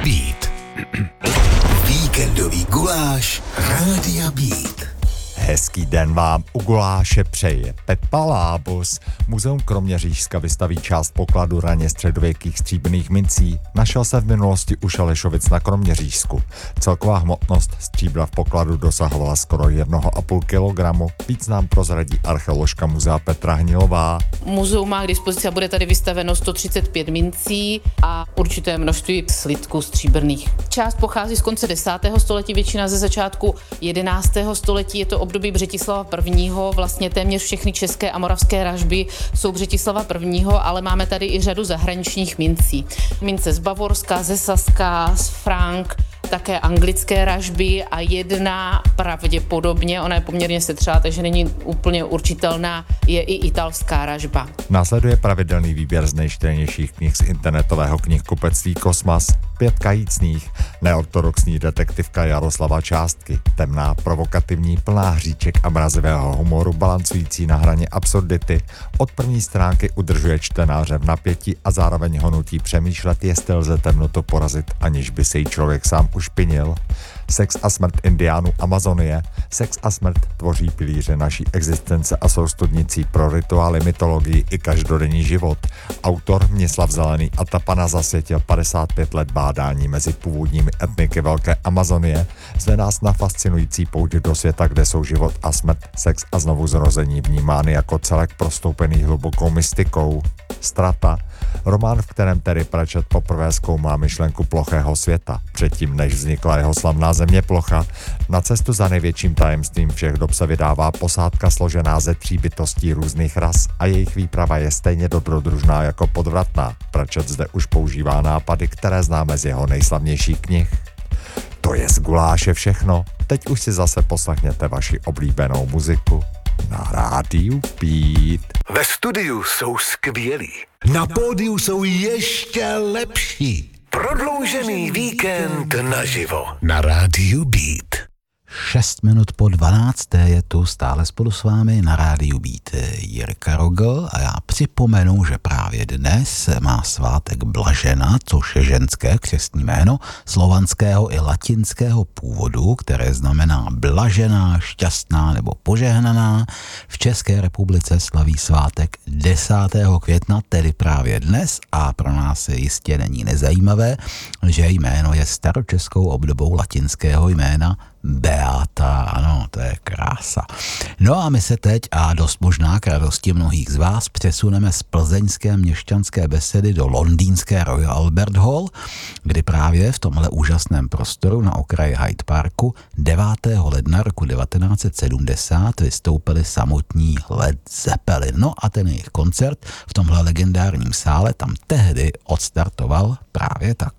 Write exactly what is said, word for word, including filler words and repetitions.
Beat. Víkendový guláš Rádia Beat. Hezký den vám u guláše přeje Pepa Lábus. Muzeum Kroměřížska vystaví část pokladu raně středověkých stříbrných mincí. Našel se v minulosti u Šalešovic na Kroměřížsku. Celková hmotnost stříbra v pokladu dosahovala skoro jednoho a půl kilogramu. Víc nám prozradí archeoložka muzea Petra Hnilová. Muzeum má k dispozici a bude tady vystaveno sto třicet pět mincí a určité množství slitků stříbrných. Část pochází z konce desátého století, většina ze začátku jedenáctého století. Je to období Břetislava prvního. Vlastně téměř všechny české a moravské ražby jsou Břetislava prvního, ale máme tady i řadu zahraničních mincí. Mince z Bavorska, ze Saska, z Frank, také anglické ražby a jedna pravděpodobně, ona je poměrně setřelá, takže není úplně určitelná, je i italská ražba. Následuje pravidelný výběr z nejčtenějších knih z internetového knihkupectví Kosmas. Pět kajícných, neortodoxní detektivka Jaroslava Částky, temná, provokativní, plná hříček a mrazivého humoru, balancující na hraně absurdity. Od první stránky udržuje čtenáře v napětí a zároveň ho nutí přemýšlet, jestli lze temnotu porazit, aniž by se jí člověk sám ušpinil. Sex a smrt indiánů Amazonie. Sex a smrt tvoří pilíře naší existence a jsou studnicí pro rituály, mytologii i každodenní život. Autor Mnislav Zelený Atapana zasvětil padesát pět let bádání mezi původními etniky Velké Amazonie. Zve nás na fascinující pouť do světa, kde jsou život a smrt, sex a znovu zrození vnímány jako celek prostoupený hlubokou mystikou. Strata. Román, v kterém Terry Pratchett poprvé zkoumá myšlenku plochého světa, předtím než vznikla jeho slavná země plocha. Na cestu za největším tajemstvím všech dob se vydává posádka složená ze tří bytostí různých ras a jejich výprava je stejně dobrodružná jako podvratná. Pratchett zde už používá nápady, které známe z jeho nejslavnějších knih. To je z guláše všechno. Teď už si zase poslechněte vaši oblíbenou muziku na rádiu Beat. Ve studiu jsou skvělí. Na pódiu jsou ještě lepší. Prodloužený víkend naživo na rádiu Beat. Šest minut po dvanácté je tu stále spolu s vámi na rádiu Beat Jirka Rogl a já připomenu, že právě dnes má svátek Blažena, což je ženské křestní jméno slovanského i latinského původu, které znamená blažená, šťastná nebo požehnaná. V České republice slaví svátek desátého května, tedy právě dnes, a pro nás jistě není nezajímavé, že jméno je staročeskou obdobou latinského jména Beata, ano, to je krása. No a my se teď a dost možná k radosti mnohých z vás přesuneme z plzeňské měšťanské besedy do londýnské Royal Albert Hall, kdy právě v tomhle úžasném prostoru na okraji Hyde Parku devátého ledna roku devatenáct set sedmdesát vystoupili samotní Led Zeppelin. No a ten jejich koncert v tomhle legendárním sále tam tehdy odstartoval právě tak.